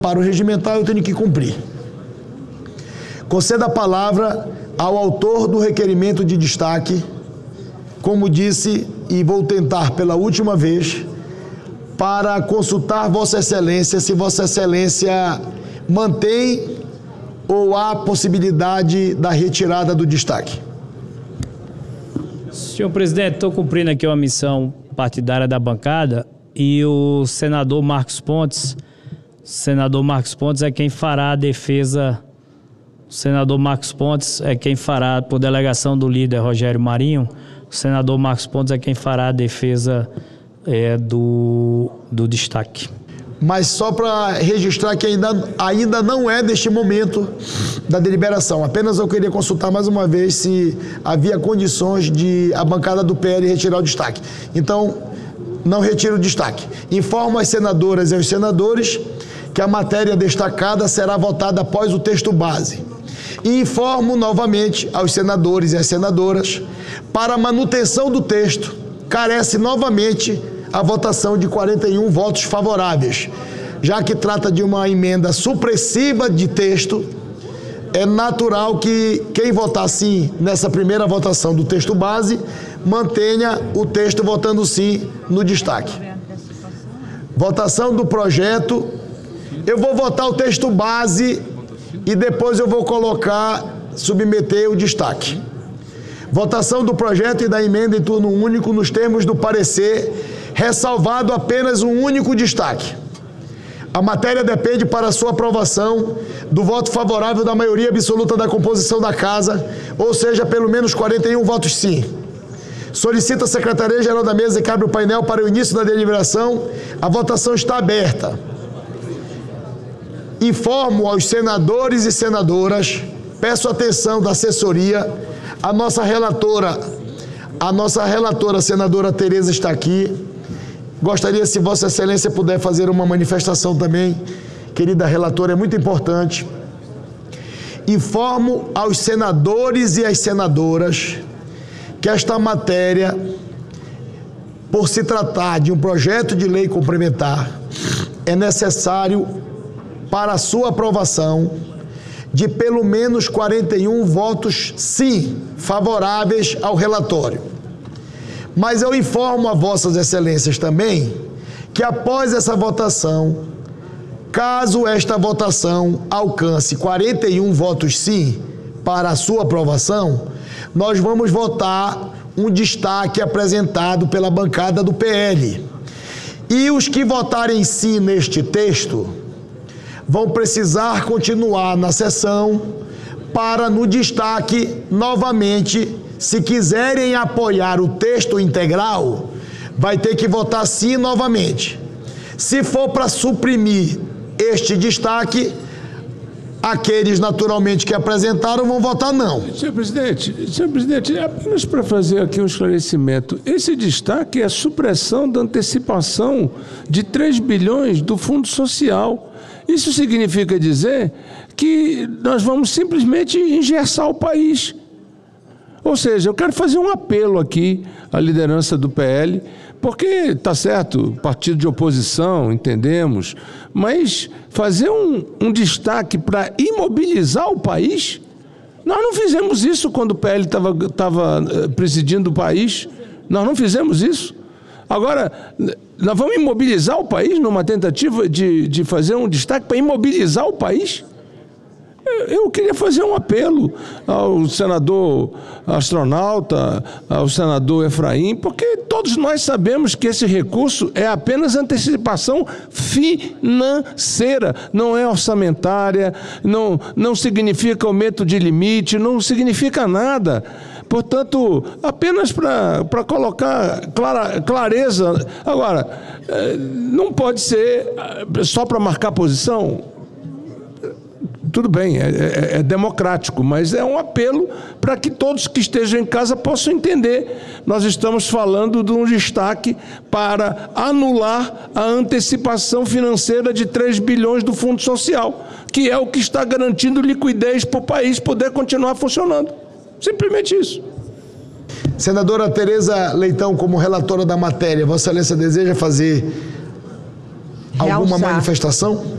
Para o regimental, eu tenho que cumprir. Conceda a palavra ao autor do requerimento de destaque, como disse, e vou tentar pela última vez, para consultar Vossa Excelência se Vossa Excelência mantém ou há possibilidade da retirada do destaque. Senhor presidente, estou cumprindo aqui uma missão partidária da bancada e o senador Marcos Pontes é quem fará a defesa. O senador Marcos Pontes é quem fará, por delegação do líder Rogério Marinho, o senador Marcos Pontes é quem fará a defesa do destaque. Mas só para registrar que ainda não é deste momento da deliberação. Apenas eu queria consultar mais uma vez se havia condições de a bancada do PL retirar o destaque. Então, não retiro o destaque. Informo as senadoras e aos senadores que a matéria destacada será votada após o texto base. E informo novamente aos senadores e às senadoras, para a manutenção do texto, carece novamente a votação de 41 votos favoráveis. Já que trata de uma emenda supressiva de texto, é natural que quem votar sim nessa primeira votação do texto base, mantenha o texto votando sim no destaque. Votação do projeto. Eu vou votar o texto base e depois eu vou submeter o destaque. Votação do projeto e da emenda em turno único nos termos do parecer, ressalvado apenas um único destaque. A matéria depende para sua aprovação do voto favorável da maioria absoluta da composição da Casa, ou seja, pelo menos 41 votos sim. Solicita a Secretaria-Geral da Mesa que abra o painel para o início da deliberação. A votação está aberta. Informo aos senadores e senadoras, peço atenção da assessoria, a nossa relatora, senadora Tereza, está aqui. Gostaria, se Vossa Excelência puder fazer uma manifestação também, querida relatora, é muito importante. Informo aos senadores e às senadoras que esta matéria, por se tratar de um projeto de lei complementar, é necessário, para a sua aprovação, de pelo menos 41 votos sim, favoráveis ao relatório. Mas eu informo a Vossas Excelências também que após essa votação, caso esta votação alcance 41 votos sim para a sua aprovação, nós vamos votar um destaque apresentado pela bancada do PL. E os que votarem sim neste texto vão precisar continuar na sessão para, no destaque, novamente, se quiserem apoiar o texto integral, vai ter que votar sim novamente. Se for para suprimir este destaque, aqueles naturalmente que apresentaram vão votar não. Senhor presidente, apenas para fazer aqui um esclarecimento, esse destaque é a supressão da antecipação de 3 bilhões do Fundo Social. Isso significa dizer que nós vamos simplesmente engessar o país. Ou seja, eu quero fazer um apelo aqui à liderança do PL, porque, está certo, partido de oposição, entendemos, mas fazer um destaque para imobilizar o país, nós não fizemos isso quando o PL estava presidindo o país, nós não fizemos isso. Agora, nós vamos imobilizar o país numa tentativa de fazer um destaque para imobilizar o país? Eu queria fazer um apelo ao senador astronauta, ao senador Efraim, porque todos nós sabemos que esse recurso é apenas antecipação financeira, não é orçamentária, não significa aumento de limite, não significa nada. Portanto, apenas para colocar clareza. Agora, não pode ser só para marcar posição. Tudo bem, é democrático, mas é um apelo para que todos que estejam em casa possam entender. Nós estamos falando de um destaque para anular a antecipação financeira de 3 bilhões do Fundo Social, que é o que está garantindo liquidez para o país poder continuar funcionando. Simplesmente isso. Senadora Tereza Leitão, como relatora da matéria, Vossa Excelência deseja fazer alguma manifestação?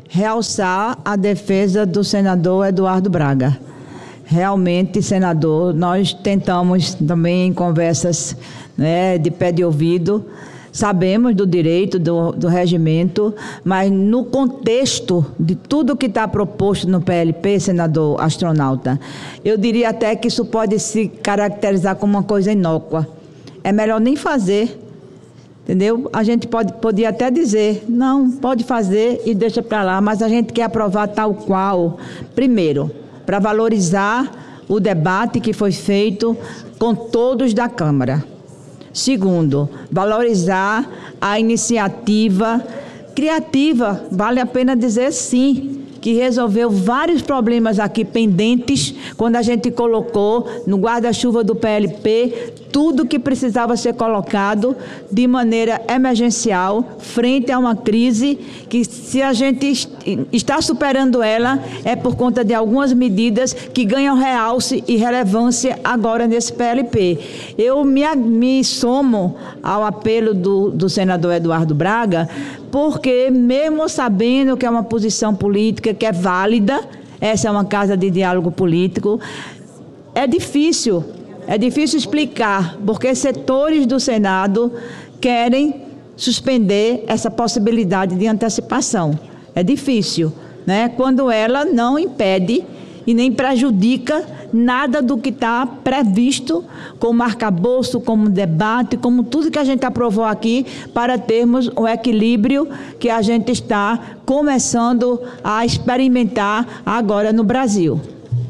realçar a defesa do senador Eduardo Braga. Realmente, senador, nós tentamos também em conversas, né, de pé de ouvido, sabemos do direito, do regimento, mas no contexto de tudo que está proposto no PLP, senador astronauta, eu diria até que isso pode se caracterizar como uma coisa inócua. É melhor nem fazer. Entendeu? A gente podia até dizer, não, pode fazer e deixa para lá, mas a gente quer aprovar tal qual. Primeiro, para valorizar o debate que foi feito com todos da Câmara. Segundo, valorizar a iniciativa criativa, vale a pena dizer sim, que resolveu vários problemas aqui pendentes, quando a gente colocou no guarda-chuva do PLP tudo que precisava ser colocado de maneira emergencial, frente a uma crise que, se a gente está superando ela, é por conta de algumas medidas que ganham realce e relevância agora nesse PLP. Eu me somo ao apelo do senador Eduardo Braga, porque mesmo sabendo que é uma posição política que é válida, essa é uma casa de diálogo político, é difícil explicar, porque setores do Senado querem suspender essa possibilidade de antecipação. É difícil, né? Quando ela não impede e nem prejudica nada do que está previsto como arcabouço, como debate, como tudo que a gente aprovou aqui, para termos o equilíbrio que a gente está começando a experimentar agora no Brasil.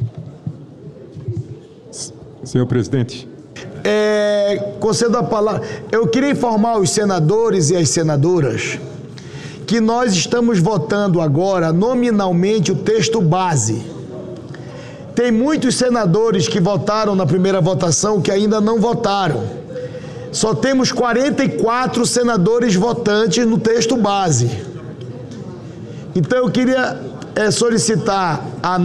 Senhor presidente. Concedo a palavra. Eu queria informar os senadores e as senadoras que nós estamos votando agora nominalmente o texto base. Tem muitos senadores que votaram na primeira votação que ainda não votaram. Só temos 44 senadores votantes no texto base. Então eu queria solicitar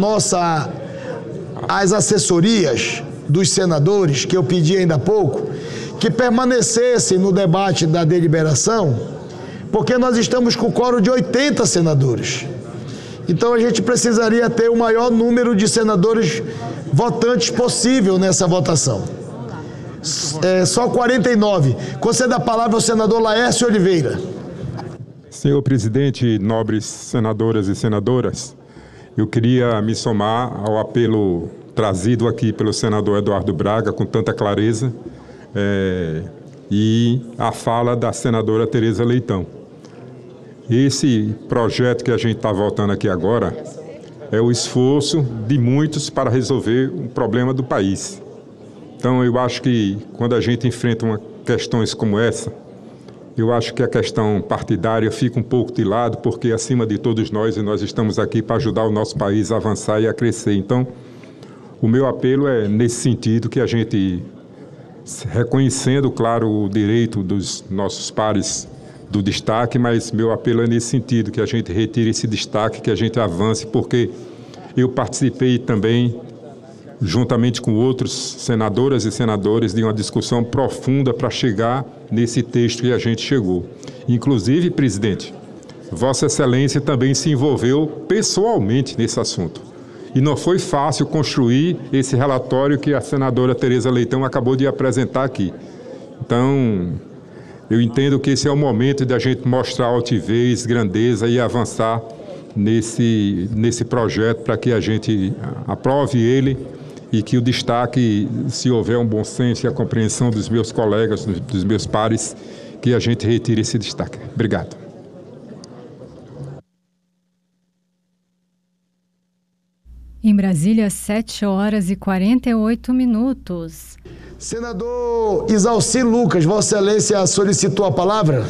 as assessorias dos senadores, que eu pedi ainda há pouco, que permanecessem no debate da deliberação, porque nós estamos com o quórum de 80 senadores. Então a gente precisaria ter o maior número de senadores votantes possível nessa votação. Só 49. Concedo a palavra ao senador Laércio Oliveira. Senhor presidente, nobres senadoras e senadoras, eu queria me somar ao apelo trazido aqui pelo senador Eduardo Braga com tanta clareza e a fala da senadora Tereza Leitão. Esse projeto que a gente está votando aqui agora é o esforço de muitos para resolver um problema do país. Então eu acho que quando a gente enfrenta questões como essa, eu acho que a questão partidária fica um pouco de lado, porque acima de todos nós estamos aqui para ajudar o nosso país a avançar e a crescer. Então, o meu apelo é nesse sentido, que a gente, reconhecendo, claro, o direito dos nossos pares do destaque, mas meu apelo é nesse sentido, que a gente retire esse destaque, que a gente avance, porque eu participei também, juntamente com outros senadoras e senadores, de uma discussão profunda para chegar nesse texto que a gente chegou. Inclusive, presidente, Vossa Excelência também se envolveu pessoalmente nesse assunto. E não foi fácil construir esse relatório que a senadora Tereza Leitão acabou de apresentar aqui. Então, eu entendo que esse é o momento de a gente mostrar altivez, grandeza e avançar nesse projeto para que a gente aprove ele e que o destaque, se houver um bom senso e a compreensão dos meus colegas, dos meus pares, que a gente retire esse destaque. Obrigado. Em Brasília, 7h48. Senador Isalci Lucas, Vossa Excelência solicitou a palavra?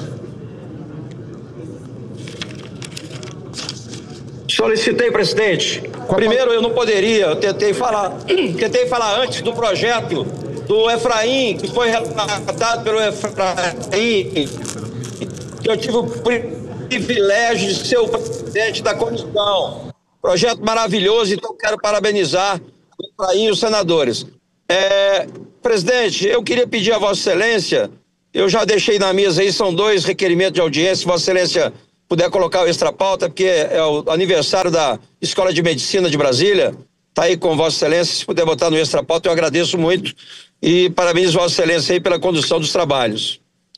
Solicitei, presidente. Primeiro, eu não poderia, eu tentei falar antes do projeto do Efraim, que foi relatado pelo Efraim, que eu tive o privilégio de ser o presidente da comissão. Projeto maravilhoso, então quero parabenizar o Efraim e os senadores. Presidente, eu queria pedir a Vossa Excelência, eu já deixei na mesa aí, são 2 requerimentos de audiência, Vossa Excelência puder colocar o extra pauta, porque é o aniversário da Escola de Medicina de Brasília, está aí com Vossa Excelência, se puder botar no extra pauta, eu agradeço muito e parabenizo Vossa Excelência aí pela condução dos trabalhos.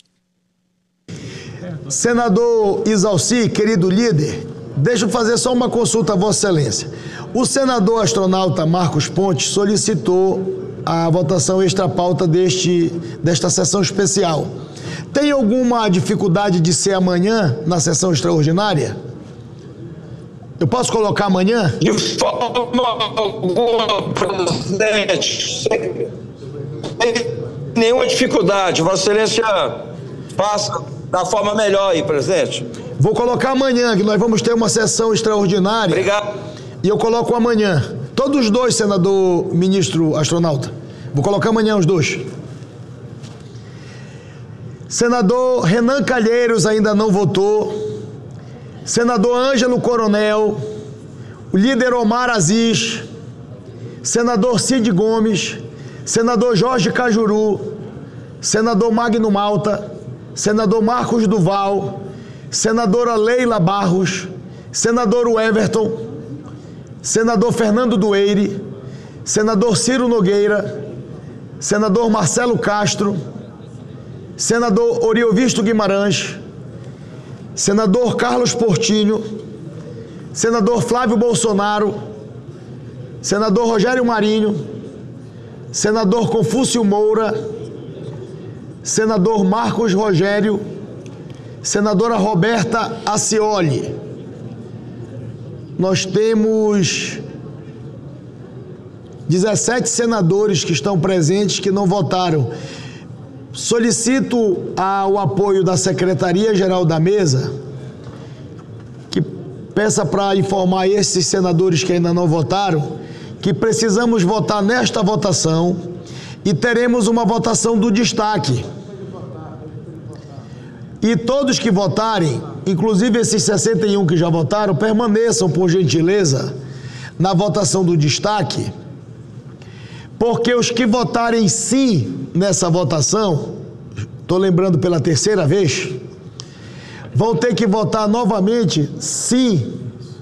Senador Isalci, querido líder, deixa eu fazer só uma consulta a Vossa Excelência. O senador astronauta Marcos Pontes solicitou a votação extra pauta desta sessão especial. Tem alguma dificuldade de ser amanhã na sessão extraordinária? Eu posso colocar amanhã? De forma alguma, presidente, sem nenhuma dificuldade. Vossa Excelência faça da forma melhor aí, presidente. Vou colocar amanhã, que nós vamos ter uma sessão extraordinária. Obrigado. E eu coloco amanhã. Todos os dois, senador ministro astronauta. Vou colocar amanhã os dois. Senador Renan Calheiros ainda não votou. Senador Ângelo Coronel. O líder Omar Aziz. Senador Cid Gomes. Senador Jorge Cajuru. Senador Magno Malta. Senador Marcos Duval. Senadora Leila Barros. Senador Everton. Senador Fernando Dueire. Senador Ciro Nogueira. Senador Marcelo Castro, senador Oriovisto Guimarães, senador Carlos Portinho, senador Flávio Bolsonaro, senador Rogério Marinho, senador Confúcio Moura, senador Marcos Rogério, senadora Roberta Acioli. Nós temos 17 senadores que estão presentes que não votaram. Solicito o apoio da Secretaria-Geral da Mesa, que peça para informar esses senadores que ainda não votaram, que precisamos votar nesta votação e teremos uma votação do destaque. E todos que votarem, inclusive esses 61 que já votaram, permaneçam, por gentileza, na votação do destaque, porque os que votarem sim nessa votação, estou lembrando pela terceira vez, vão ter que votar novamente sim.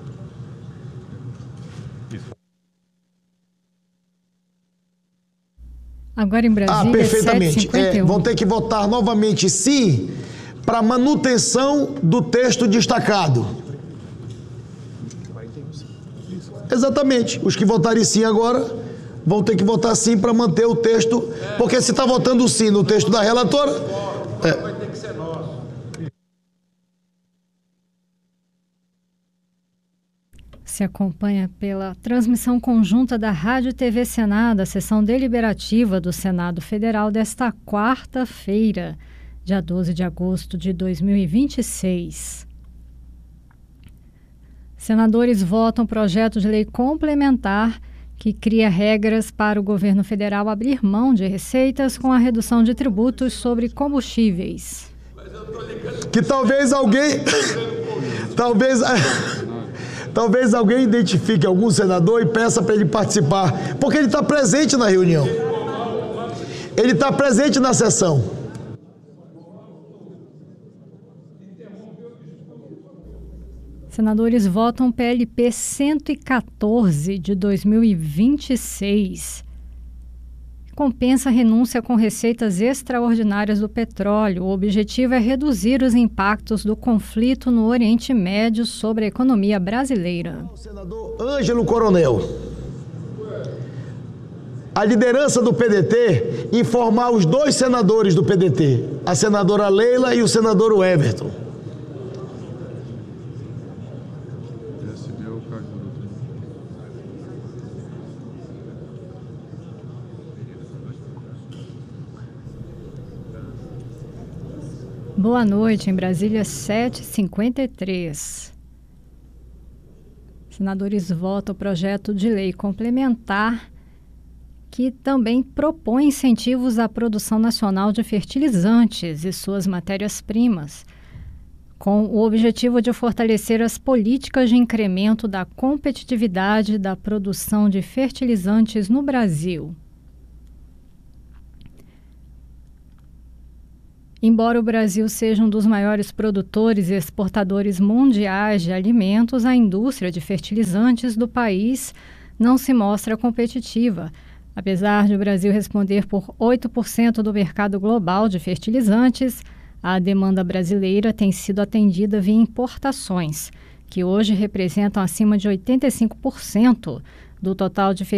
Agora em Brasília, perfeitamente. Vão ter que votar novamente sim para manutenção do texto destacado. Exatamente. Os que votarem sim agora vão ter que votar sim para manter o texto, porque se está votando sim no texto da relatora, vai ter que ser nosso. Se acompanha pela transmissão conjunta da Rádio e TV Senado, a sessão deliberativa do Senado Federal desta quarta-feira, dia 12 de agosto de 2026. Senadores votam projeto de lei complementar que cria regras para o governo federal abrir mão de receitas com a redução de tributos sobre combustíveis. Que talvez alguém talvez alguém identifique algum senador e peça para ele participar, porque ele está presente na reunião. Ele está presente na sessão. Senadores votam PLP 114 de 2026. Compensa a renúncia com receitas extraordinárias do petróleo. O objetivo é reduzir os impactos do conflito no Oriente Médio sobre a economia brasileira. O senador Ângelo Coronel. A liderança do PDT informar os dois senadores do PDT, a senadora Leila e o senador Everton. Boa noite, em Brasília, 7h53. Senadores votam o projeto de lei complementar que também propõe incentivos à produção nacional de fertilizantes e suas matérias-primas, com o objetivo de fortalecer as políticas de incremento da competitividade da produção de fertilizantes no Brasil. Embora o Brasil seja um dos maiores produtores e exportadores mundiais de alimentos, a indústria de fertilizantes do país não se mostra competitiva. Apesar de o Brasil responder por 8% do mercado global de fertilizantes, a demanda brasileira tem sido atendida via importações, que hoje representam acima de 85% do total de fertilizantes